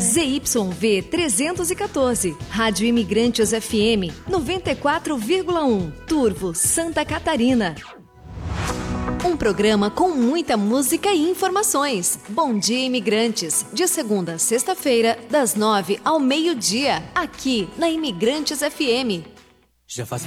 ZYV 314, Rádio Imigrantes FM 94,1, Turvo, Santa Catarina. Um programa com muita música e informações. Bom Dia Imigrantes, de segunda a sexta-feira, das 9 ao meio-dia, aqui na Imigrantes FM. Já faz